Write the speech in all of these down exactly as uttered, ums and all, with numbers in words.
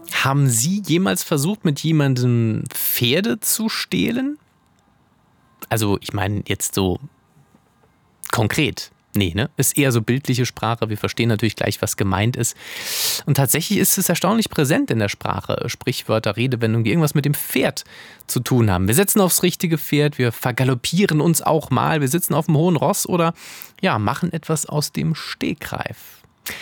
Haben Sie jemals versucht, mit jemandem Pferde zu stehlen? Also ich meine jetzt so konkret. Nee, ne? Ist eher so bildliche Sprache. Wir verstehen natürlich gleich, was gemeint ist. Und tatsächlich ist es erstaunlich präsent in der Sprache. Sprichwörter, Redewendungen, die irgendwas mit dem Pferd zu tun haben. Wir setzen aufs richtige Pferd, wir vergaloppieren uns auch mal, wir sitzen auf dem hohen Ross oder ja, machen etwas aus dem Stegreif.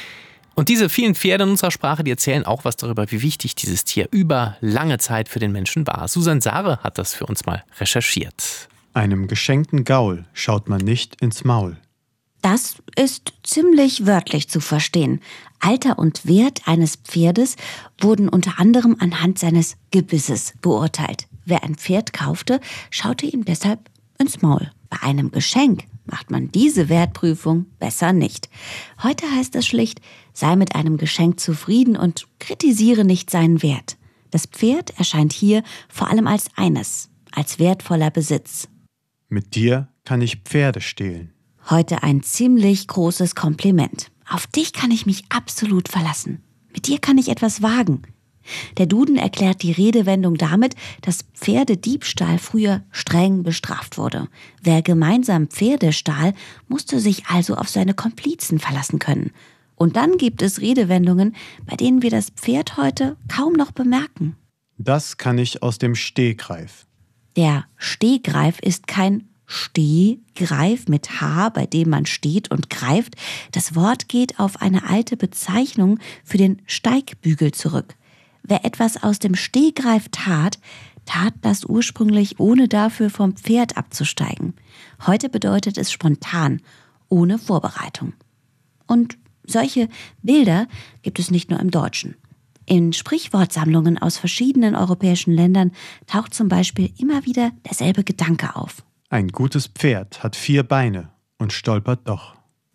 Und diese vielen Pferde in unserer Sprache, die erzählen auch was darüber, wie wichtig dieses Tier über lange Zeit für den Menschen war. Susan Sare hat das für uns mal recherchiert. Einem geschenkten Gaul schaut man nicht ins Maul. Das ist ziemlich wörtlich zu verstehen. Alter und Wert eines Pferdes wurden unter anderem anhand seines Gebisses beurteilt. Wer ein Pferd kaufte, schaute ihm deshalb ins Maul. Bei einem Geschenk macht man diese Wertprüfung besser nicht. Heute heißt es schlicht, sei mit einem Geschenk zufrieden und kritisiere nicht seinen Wert. Das Pferd erscheint hier vor allem als eines, als wertvoller Besitz. Mit dir kann ich Pferde stehlen. Heute ein ziemlich großes Kompliment. Auf dich kann ich mich absolut verlassen. Mit dir kann ich etwas wagen. Der Duden erklärt die Redewendung damit, dass Pferdediebstahl früher streng bestraft wurde. Wer gemeinsam Pferde stahl, musste sich also auf seine Komplizen verlassen können. Und dann gibt es Redewendungen, bei denen wir das Pferd heute kaum noch bemerken. Das kann ich aus dem Stegreif. Der Stegreif ist kein Stehgreif mit H, bei dem man steht und greift. Das Wort geht auf eine alte Bezeichnung für den Steigbügel zurück. Wer etwas aus dem Stegreif tat, tat das ursprünglich, ohne dafür vom Pferd abzusteigen. Heute bedeutet es spontan, ohne Vorbereitung. Und solche Bilder gibt es nicht nur im Deutschen. In Sprichwortsammlungen aus verschiedenen europäischen Ländern taucht zum Beispiel immer wieder derselbe Gedanke auf. Ein gutes Pferd hat vier Beine und stolpert doch.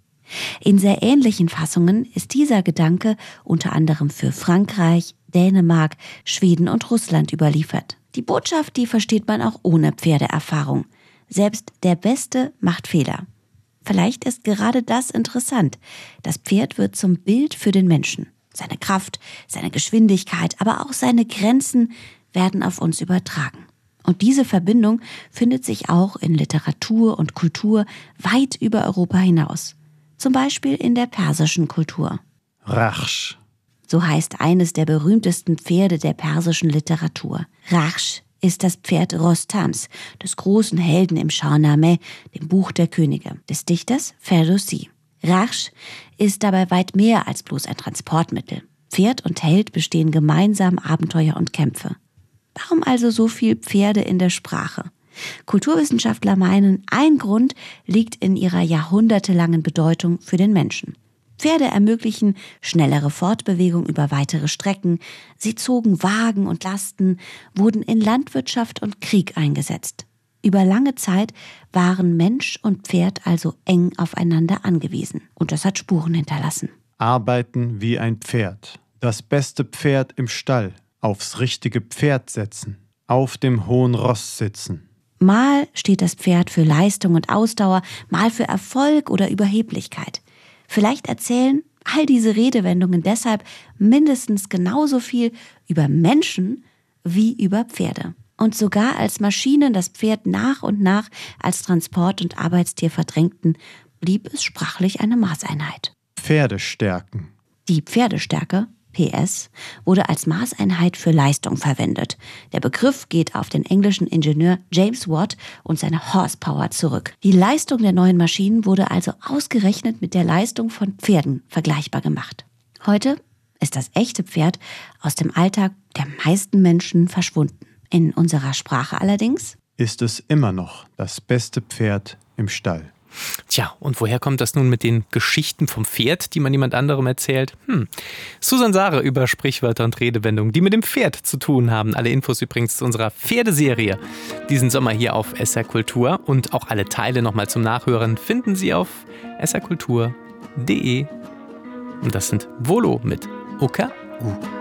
In sehr ähnlichen Fassungen ist dieser Gedanke unter anderem für Frankreich, Dänemark, Schweden und Russland überliefert. Die Botschaft, die versteht man auch ohne Pferdeerfahrung. Selbst der Beste macht Fehler. Vielleicht ist gerade das interessant. Das Pferd wird zum Bild für den Menschen. Seine Kraft, seine Geschwindigkeit, aber auch seine Grenzen werden auf uns übertragen. Und diese Verbindung findet sich auch in Literatur und Kultur weit über Europa hinaus. Zum Beispiel in der persischen Kultur. Rachsch. So heißt eines der berühmtesten Pferde der persischen Literatur. Rachsch ist das Pferd Rostams, des großen Helden im Shahnameh, dem Buch der Könige, des Dichters Ferdowsi. Rachsch ist dabei weit mehr als bloß ein Transportmittel. Pferd und Held bestehen gemeinsam Abenteuer und Kämpfe. Warum also so viel Pferde in der Sprache? Kulturwissenschaftler meinen, ein Grund liegt in ihrer jahrhundertelangen Bedeutung für den Menschen. Pferde ermöglichen schnellere Fortbewegung über weitere Strecken, sie zogen Wagen und Lasten, wurden in Landwirtschaft und Krieg eingesetzt. Über lange Zeit waren Mensch und Pferd also eng aufeinander angewiesen. Und das hat Spuren hinterlassen. Arbeiten wie ein Pferd. Das beste Pferd im Stall. Aufs richtige Pferd setzen. Auf dem hohen Ross sitzen. Mal steht das Pferd für Leistung und Ausdauer, mal für Erfolg oder Überheblichkeit. Vielleicht erzählen all diese Redewendungen deshalb mindestens genauso viel über Menschen wie über Pferde. Und sogar als Maschinen das Pferd nach und nach als Transport- und Arbeitstier verdrängten, blieb es sprachlich eine Maßeinheit. Pferdestärken. Die Pferdestärke, P S, wurde als Maßeinheit für Leistung verwendet. Der Begriff geht auf den englischen Ingenieur James Watt und seine Horsepower zurück. Die Leistung der neuen Maschinen wurde also ausgerechnet mit der Leistung von Pferden vergleichbar gemacht. Heute ist das echte Pferd aus dem Alltag der meisten Menschen verschwunden. In unserer Sprache allerdings ist es immer noch das beste Pferd im Stall. Tja, und woher kommt das nun mit den Geschichten vom Pferd, die man jemand anderem erzählt? Hm. Susan Sare über Sprichwörter und Redewendungen, die mit dem Pferd zu tun haben. Alle Infos übrigens zu unserer Pferdeserie diesen Sommer hier auf S R Kultur. Und auch alle Teile nochmal zum Nachhören finden Sie auf s r kultur punkt d e. Und das sind Volo mit O K U.